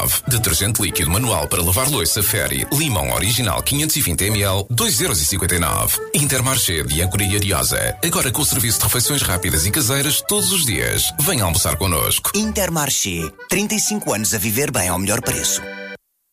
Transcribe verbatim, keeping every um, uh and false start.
nove. Detergente líquido manual para lavar louça Fairy Limão Original quinhentos e vinte mililitros, dois euros e cinquenta e nove. Intermarché de âncora e Ariosa, agora com o serviço de refeições rápidas e caseiras todos os dias. Venha almoçar connosco. Intermarché, trinta e cinco anos a viver bem ao melhor preço.